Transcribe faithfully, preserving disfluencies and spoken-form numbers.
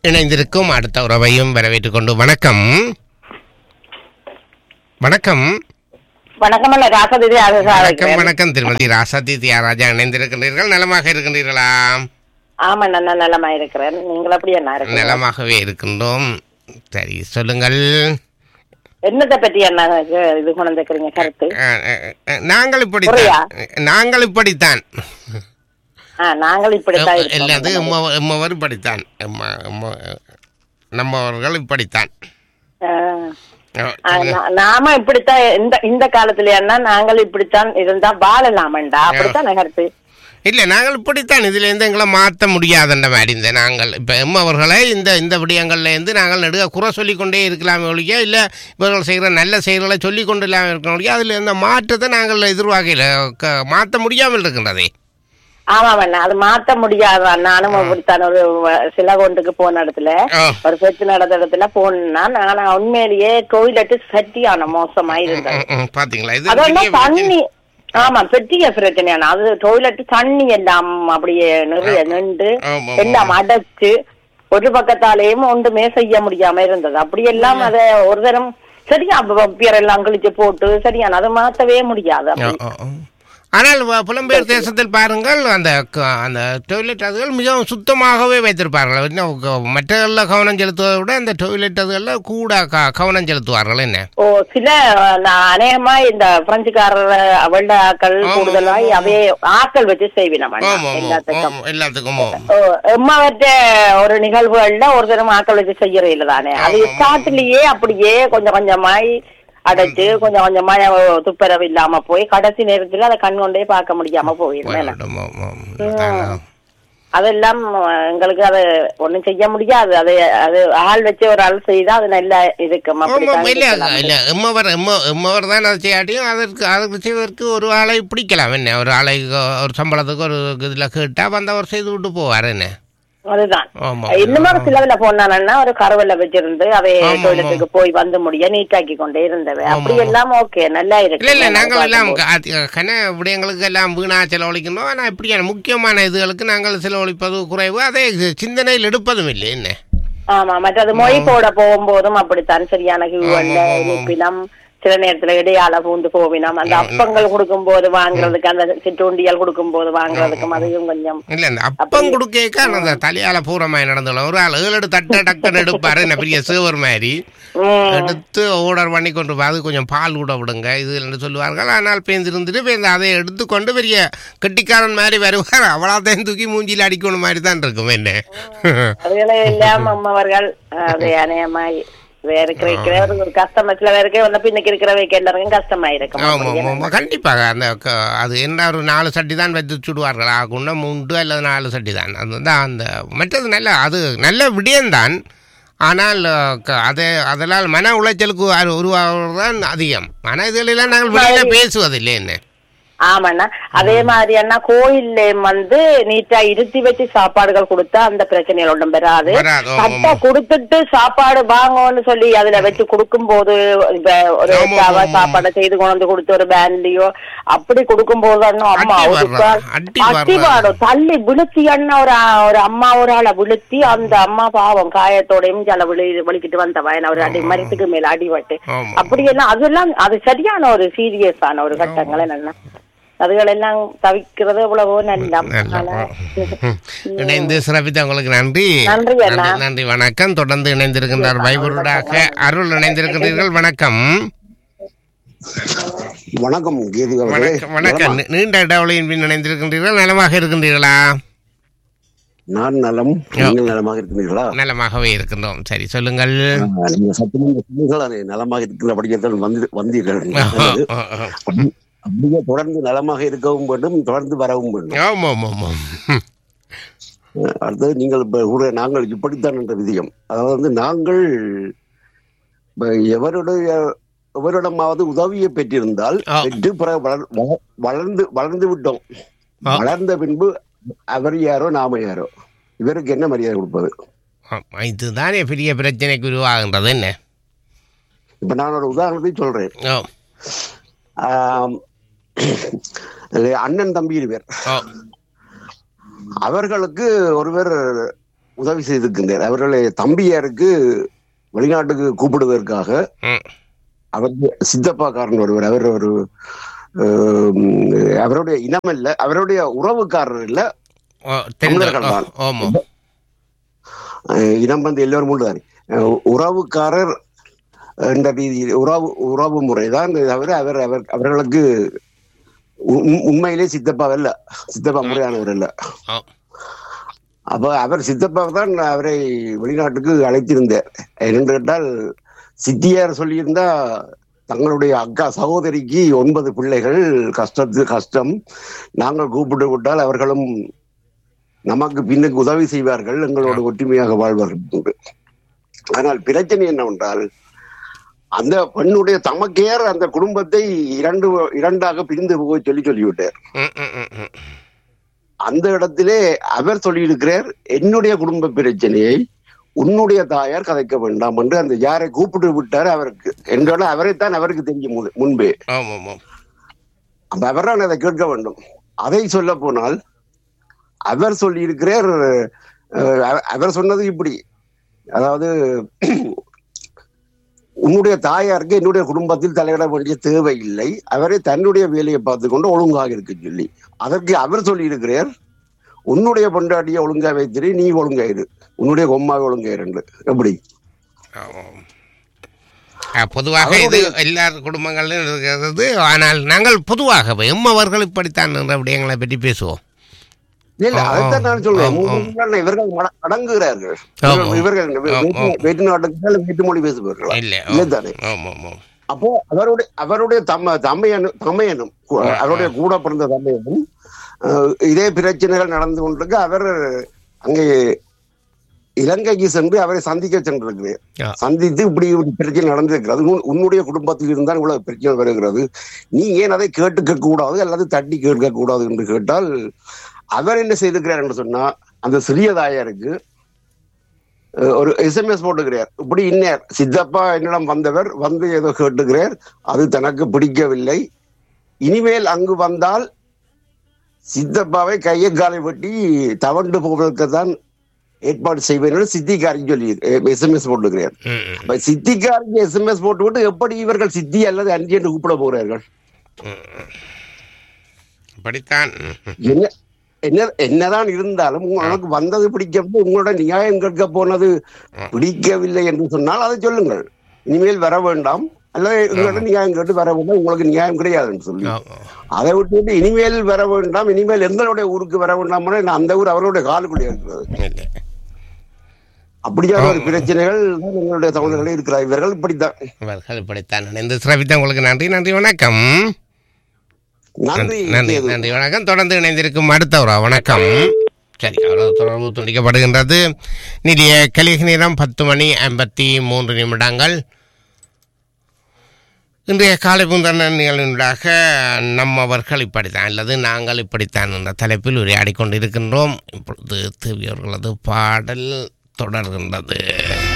இணைந்திருக்கும் அடுத்த உறவையும் வரவேற்றுக் கொண்டு வணக்கம் வணக்கம் வணக்கம் வணக்கம் வணக்கம் திருமதி ராசாதி தியாகராஜா இணைந்திருக்கின்றீர்கள். நலமாக இருக்கின்றீர்களா? ஆமா, நான் நலமா இருக்கிறேன். நீங்கள் எப்படி என்ன இருக்கு? நலமாகவே இருக்கின்றோம். சரி, சொல்லுங்கள். என்னத்தை பற்றி என்ன இது கொண்டிருக்கிறீங்க கருத்து? நாங்கள் இப்படித்தான் நாங்கள் இப்படித்தான் நாங்கள் இப்படித்தான் எல்லாது எம்மவர் இப்படித்தான் நம்மவர்கள் இப்படித்தான் நாம இப்படித்தான் இந்த இந்த காலத்துல என்ன நாங்கள் இப்படித்தான் இருந்தா வாழலாமண்டா அப்படித்தான் நகர்த்து இல்லை. நாங்கள் இப்படித்தான் இதுல இருந்து எங்களை மாற்ற முடியாதுன்ற மாதிரி இந்த நாங்கள் இப்போ எம்மவர்களை இந்த இந்த விடயங்கள்ல இருந்து நாங்கள் நடுக குறை சொல்லிக்கொண்டே இருக்கலாமே ஒழிய இல்லை இவர்கள் செய்கிற நல்ல செயல்களை சொல்லிக்கொண்டு இல்லாமல் இருக்கணும் ஒழிய அதில் இந்த மாற்றத்தை நாங்கள் எதிர்வாகையில் மாற்ற முடியாமல் இருக்கின்றதே. ஆமா வேணா அது மாத்த முடியாது. நானும் அப்படித்தான் ஒரு சில கொண்டுக்கு போன இடத்துல ஒரு பெற்று நடந்த இடத்துல போனா நான் உண்மையிலேயே டொய்லெட் சட்டியான மோசமா இருந்தது. அதெல்லாம் தண்ணி ஆமா பெரிய பிரச்சனையான அது டொய்லெட் தண்ணி எல்லாம் அப்படியே நிறைய நின்று எல்லாம் அடைச்சு ஒரு பக்கத்தாலேயும் ஒன்றுமே செய்ய முடியாம இருந்தது. அப்படியெல்லாம் அத ஒரு தரம் சரியா பேரெல்லாம் கழிச்சு போட்டு சரியான அதை மாத்தவே முடியாது. ஆனால் புலம்பெயர் தேசத்தில் பாருங்கள் அந்த அந்த டொய்லெட் அதுகள் மிகவும் சுத்தமாகவே வைத்திருப்பார்கள். இன்னும் மற்றவர்களில் கவனம் செலுத்துவதை விட அந்த டொய்லெட் அதுகளில் கூட கவனம் செலுத்துவார்கள். என்ன ஓ சில அநேகமா இந்த பிரெஞ்சுக்காரர் வெள்ள ஆக்கள் கூடுதலாய் அவையே ஆக்கள் வச்சு செய்வினோம் எல்லாத்துக்கும். எம்மாவற்ற ஒரு நிகழ்வுகள்ல ஒரு தரம் ஆக்கள் வச்சு செய்யறது இல்லை தானே. அது ஸ்டார்ட்லயே அப்படியே கொஞ்சம் கொஞ்சமாய் அடைச்சு கொஞ்சம் கொஞ்சமா துப்புரவு இல்லாம போய் கடைசி நேரத்துல அதை கண் கொண்டே பார்க்க முடியாம போயிருந்தேன். அதெல்லாம் எங்களுக்கு அது ஒண்ணும் செய்ய முடியாது. அது அது ஆள் வச்சு ஒரு ஆள் செய்தா அது நல்லா இருக்கும். எம்மவர் தான் அதை செய்யாட்டியும் அதற்கு அதுக்கு செய்வதற்கு ஒரு ஆளை பிடிக்கலாம். என்ன ஒரு ஆளை ஒரு சம்பளத்துக்கு ஒரு இதுல கேட்டா வந்தவர் செய்து விட்டு போவார். என்ன அதுதான் இன்னும் சிலவுல போனான்னா ஒரு கருவல வச்சிருந்து அவை டொய்லெட்டுக்கு போய் வந்து முடிய நீட்டாக்கி கொண்டே இருந்தவை. அப்படி எல்லாம் ஓகே நல்லா இருக்கு. இல்ல நாங்கள் எல்லாம் கன விடயங்களுக்கு எல்லாம் வீணா செலவழிக்கணும். ஆனா இப்படியான முக்கியமான இதுகளுக்கு நாங்கள் செலவழிப்பது குறைவு. அதை சிந்தனையில் எடுப்பதும் இல்லை. என்ன ஆமா மற்றது மொழி போட போகும்போதும் அப்படித்தான் சரியான நிப்பினம் சில நேரத்துல இடையால பூந்து போவினோம். அந்த அப்பங்கள் கொடுக்கும் போது வாங்குறதுக்கு அந்த சிற்றுண்டியல் கொடுக்கும் போது வாங்குறதுக்கும் அதையும் கொஞ்சம் இல்ல இந்த அப்பம் கொடுக்க அந்த தலையால பூரமாய் நடந்துள்ள ஒரு ஆள் ஏழு தட்ட டக்குன்னு எடுப்பாரு. என்ன பெரிய சேவர் மாதிரி எடுத்து ஆர்டர் பண்ணி கொண்டு அது கொஞ்சம் பால் கூட விடுங்க இது சொல்லுவார்கள். ஆனால் பேந்திருந்துட்டு பேருந்து அதை எடுத்துக்கொண்டு பெரிய கெட்டிக்காரன் மாதிரி வருவார். அவ்வளோத்தையும் தூக்கி மூஞ்சியில் அடிக்கணும் மாதிரி தான் இருக்கும். என்ன அதுகளை எல்லாம் அம்மவர்கள் அதை அநேகமாய் கண்டிப்பாக அந்த அது என்ன ஒரு நாலு சட்டி தான் வச்சு சுடுவார்கள். ஆகுன்னா மூன்று அல்லது நாலு சட்டி தான். அதுதான் அந்த மற்றது நல்ல அது நல்ல விடயம்தான். ஆனால் அதை அதனால் மன உளைச்சலுக்கு உருவாகுதான் அதிகம். ஆனால் இதுலாம் நாங்கள் வெளியில பேசுவதில்லை. என்ன ஆமாண்ணா அதே மாதிரி அண்ணா கோயில்ல வந்து நீட்டா இருத்தி வச்சு சாப்பாடுகள் கொடுத்தா அந்த பிரச்சனைகள் ஒன்றும் வராது. சட்டை கொடுத்துட்டு சாப்பாடு வாங்கன்னு சொல்லி அதுல வச்சு கொடுக்கும் போது இப்ப ஒரு சாப்பாடை செய்து கொண்டு வந்து கொடுத்து ஒரு பேண்ட்லயோ அப்படி கொடுக்கும் போது அம்மா அட்டிபாடும் தள்ளி விழுத்தி அண்ணா ஒரு ஒரு அம்மா ஒரு ஆளை விழுத்தி அந்த அம்மா பாவம் காயத்தோடையும் சில விழி வலிக்கிட்டு வந்த வயன ஒரு அடி மரத்துக்கு மேல அடிபட்டு அப்படியெல்லாம் அதெல்லாம் அது சரியான ஒரு சீரியஸான ஒரு கட்டங்கள் என்னன்னா அதுகளெல்லாம் தவிக்கிறது எவ்வளவோ நல்லா. இணைந்து சிறப்பித்த உங்களுக்கு நன்றி நன்றி வணக்கம். தொடர்ந்து இணைந்திருக்கின்றார் வைபூராக அருள் இணைந்திருக்கின்றீர்கள். வணக்கம் வணக்கம் வணக்கம். நீண்ட இடைவெளியின் பின் இணைந்திருக்கின்றீர்கள். நலமாக இருக்கின்றீர்களா? நான் நலம். நீங்கள் நலமாக இருக்கின்றீர்களா? நலமாகவே இருக்கின்றோம். சரி சொல்லுங்கள். நலமாக இருக்கிறபடியால் வந்து வந்தீர்கள். அப்படியே தொடர்ந்து நலமாக இருக்கவும் வேண்டும், தொடர்ந்து வரவும் வேண்டும். அடுத்தது நீங்கள் இப்ப நாங்கள் இப்படித்தான் என்ற விதியம். அதாவது வந்து நாங்கள் எவருடைய எவரிடமாவது உதவியை பெற்றிருந்தால் பெற்று வளர்ந்து வளர்ந்து விட்டோம். வளர்ந்த பின்பு அவர் யாரோ நாம யாரோ இவருக்கு என்ன மரியாதை கொடுப்பது? இதுதானே பெரிய பிரச்சனைக்கு உருவாகின்றது. என்ன இப்ப நான் ஒரு உதாரணத்தை சொல்றேன். அண்ணன் தம்பி இருவர் அவர்களுக்கு ஒருவர் உதவி செய்திருக்கின்றார். அவர்களுடைய தம்பியாருக்கு வெளிநாட்டுக்கு கூப்பிடுவதற்காக அவர் சித்தப்பாக்காரன் ஒருவர், அவர் ஒரு அவருடைய இனம் இல்ல, அவருடைய உறவுக்காரர் இல்ல, தமிழர்கள் தான். இனம் வந்து எல்லோரும் உண்டுதான். உறவுக்காரர் என்ற ரீதியில் உறவு உறவு முறைதான் தவிர அவர் அவர் அவர்களுக்கு உண்மையிலே சித்தப்பா இல்ல, சித்தப்பா முறையானவர் இல்ல. அப்ப அவர் சித்தப்பா தான் அவரை வெளிநாட்டுக்கு அழைத்திருந்தார். என்று கேட்டால் சித்தியார் சொல்லியிருந்தா தங்களுடைய அக்கா சகோதரிக்கு ஒன்பது பிள்ளைகள், கஷ்டத்து கஷ்டம், நாங்கள் கூப்பிட்டு விட்டால் அவர்களும் நமக்கு பின்னுக்கு உதவி செய்வார்கள், எங்களோட ஒற்றுமையாக வாழ்வார்கள். ஆனால் பிரச்சனை என்னவென்றால் அந்த பெண்ணுடைய தமக்கையார் அந்த குடும்பத்தை இரண்டு இரண்டாக பிரிந்து போய் சொல்லி சொல்லிவிட்டார். அந்த இடத்திலே அவர் சொல்லியிருக்கிறார், என்னுடைய குடும்ப பிரச்சனையை உன்னுடைய தாயார் கதைக்க வேண்டாம் என்று அந்த யாரை கூப்பிட்டு விட்டார் அவருக்கு. என்றால் அவரைத்தான் அவருக்கு தெரியும் முன்பே. அப்ப அவர்தான் அதை கேட்க வேண்டும். அதை சொல்ல போனால் அவர் சொல்லி இருக்கிறார், அவர் சொன்னது இப்படி, அதாவது உன்னுடைய தாயாருக்கு என்னுடைய குடும்பத்தில் தலையிட வேண்டிய தேவை இல்லை, அவரை தன்னுடைய வேலையை பார்த்து கொண்டு ஒழுங்காக இருக்கு சொல்லி. அதற்கு அவர் சொல்லி இருக்கிறார், உன்னுடைய பொண்டாட்டியை ஒழுங்கா வைத்திரு, நீ ஒழுங்காயிரு, உன்னுடைய கொம்மாவை ஒழுங்காயிரு. எப்படி பொதுவாக இது எல்லா குடும்பங்களிலும் இருக்கிறது. ஆனால் நாங்கள் பொதுவாக எம்மவர்கள் இப்படித்தான் என்ற விடயங்களை பற்றி பேசுவோம். இல்ல, அதைத்தான் நான் சொல்றேன். இவர்கள் அடங்குகிறார்கள், இவர்கள் வேற்று நாட்டுக்கு வேற்று மொழி பேசுவார்கள் இல்லைத்தானே. அப்போ அவருடைய அவருடைய தம்ம தம்மையனும் தம்மையனும் அவருடைய கூட பிறந்த தம்மையனும் இதே பிரச்சனைகள் நடந்து கொண்டிருக்கு. அவர் அங்கே இலங்கைக்கு சென்று அவரை சந்திக்க சென்றிருக்கிறேன். சந்தித்து இப்படி பிரச்சனை நடந்திருக்கிறது, உன்னுடைய குடும்பத்தில் இருந்தால் இவ்வளவு பிரச்சனை வருகிறது, நீ ஏன் அதை கேட்டுக்க கூடாது அல்லது தட்டி கேட்க கூடாது என்று கேட்டால் அவர் என்ன செய்திருக்கிறார் என்று சொன்னா, அந்த சிறிய தாயாருக்கு ஒரு எஸ்எம்எஸ் போட்டுக்கிறார். இப்படி இன்னர் சித்தப்பா என்னிடம் வந்தவர் வந்து ஏதோ கேட்டுக்கிறார், அது தனக்கு பிடிக்கவில்லை, இனிமேல் அங்கு வந்தால் சித்தப்பாவை கையை காலை வெட்டி தவண்டு போவதற்கு தான் ஏற்பாடு செய்வேன் சித்திக்காரிக்கு சொல்லி எஸ்எம்எஸ் போட்டுக்கிறார். சித்திக்காரிக்கு எஸ்எம்எஸ் போட்டு விட்டு எப்படி இவர்கள் சித்தி அல்லது அன்றி என்று கூப்பிட போகிறார்கள்? என்ன என்ன என்னதான் இருந்தாலும் உங்களுக்கு வந்தது பிடிக்கவில்லை, உங்களோட நியாயம் கேட்க போனது பிடிக்கவில்லை என்று சொன்னால் அதை சொல்லுங்கள். இனிமேல் வர வேண்டாம், அல்லது உங்களோட நியாயம் கேட்டு வர வேண்டாம், உங்களுக்கு நியாயம் கிடையாதுன்னு சொல்லி அதை விட்டு இனிமேல் வர வேண்டாம், இனிமேல் எங்களுடைய ஊருக்கு வர வேண்டாம், அந்த ஊர் அவருடைய காலுக்குள்ளே இருக்கிறது. அப்படியான ஒரு பிரச்சனைகள் தான் எங்களுடைய தமிழர்களே இருக்கிறார். இவர்கள் இப்படித்தான் இவர்கள் இப்படித்தான் நினைந்து சிறப்பித்த உங்களுக்கு நன்றி. நன்றி, வணக்கம். நன்றி நன்றி வணக்கம். தொடர்ந்து இணைந்திருக்கும் அடுத்த ஒரு வணக்கம். சரி, அவ்வளவு தொடர்பு துண்டிக்கப்படுகின்றது. நிதிய கலிக நேரம் பத்து மணி ஐம்பத்தி மூன்று நிமிடங்கள். இன்றைய காலை பூந்தன நிகழ்வுடாக நம்மவர்கள் இப்படித்தான் அல்லது நாங்கள் இப்படித்தான் என்ற தலைப்பில் உரையாடி கொண்டிருக்கின்றோம். இப்பொழுது தேவியவர்களது பாடல் தொடர்கின்றது.